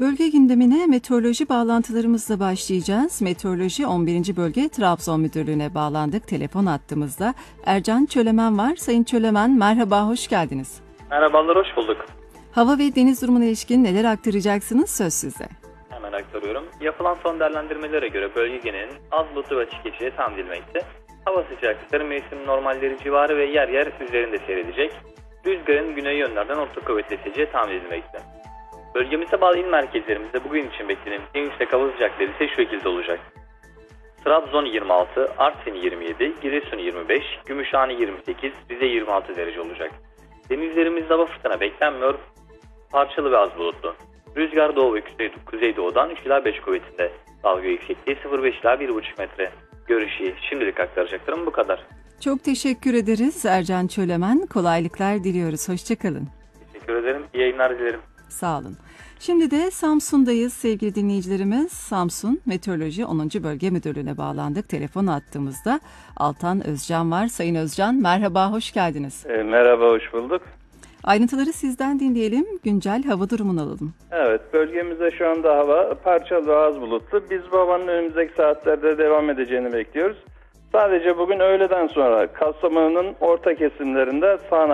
Bölge gündemine meteoroloji bağlantılarımızla başlayacağız. Meteoroloji 11. Bölge Trabzon Müdürlüğü'ne bağlandık. Telefon hattımızda Ercan Çölemen var. Sayın Çölemen, merhaba, hoş geldiniz. Merhabalar, hoş bulduk. Hava ve deniz durumuna ilişkin neler aktaracaksınız? Söz size. Hemen aktarıyorum. Yapılan son değerlendirmelere göre bölge genelinin az bulutlu ve açık geçişe tahmin edilmekte. Hava sıcaklıkları mevsim normalleri civarı ve yer yer üzerinde seyredecek. Rüzgarın güney yönlerden orta kuvvetli eseceği tahmin edilmekte. Bölgemize bağlı il merkezlerimizde bugün için beklenen en yüksek hava sıcaklıkları ise şu şekilde olacak. Trabzon 26, Artvin 27, Giresun 25, Gümüşhane 28, Rize 26 derece olacak. Denizlerimizde hava fırtına beklenmiyor, parçalı ve az bulutlu. Rüzgar doğu ve kuzeydoğudan 3 ila 5 kuvvetinde. Dalga yüksekliği 0,5 ila 1,5 metre. Görüşü şimdilik aktaracaklarım bu kadar. Çok teşekkür ederiz Ercan Çölemen. Kolaylıklar diliyoruz. Hoşçakalın. Teşekkür ederim. İyi yayınlar dilerim. Sağ olun. Şimdi de Samsun'dayız sevgili dinleyicilerimiz. Samsun Meteoroloji 10. Bölge Müdürlüğü'ne bağlandık. Telefon attığımızda Altan Özcan var. Sayın Özcan, merhaba, hoş geldiniz. Merhaba, hoş bulduk. Ayrıntıları sizden dinleyelim. Güncel hava durumunu alalım. Evet, bölgemizde şu anda hava parçalı ve az bulutlu. Biz bu havanın önümüzdeki saatlerde devam edeceğini bekliyoruz. Sadece bugün öğleden sonra Kastamonu'nun orta kesimlerinde sağanak